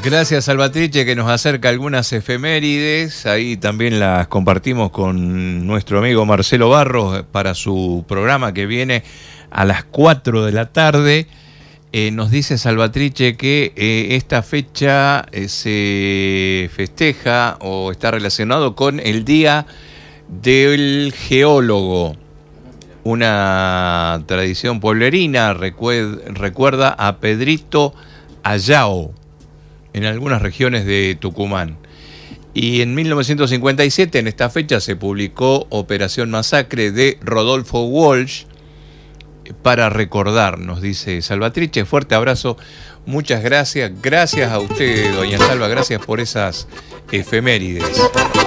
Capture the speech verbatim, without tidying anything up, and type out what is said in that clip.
Gracias, Salvatrice, que nos acerca algunas efemérides. Ahí también las compartimos con nuestro amigo Marcelo Barros para su programa que viene a las cuatro de la tarde. Eh, nos dice Salvatrice que eh, esta fecha eh, se festeja o está relacionado con el Día del Geólogo. Una tradición pueblerina recuerda a Pedrito Ayao en algunas regiones de Tucumán. Y en mil novecientos cincuenta y siete, en esta fecha, se publicó Operación Masacre de Rodolfo Walsh para recordar, nos dice Salvatrice. Fuerte abrazo, muchas gracias. Gracias a usted, doña Salva, gracias por esas efemérides.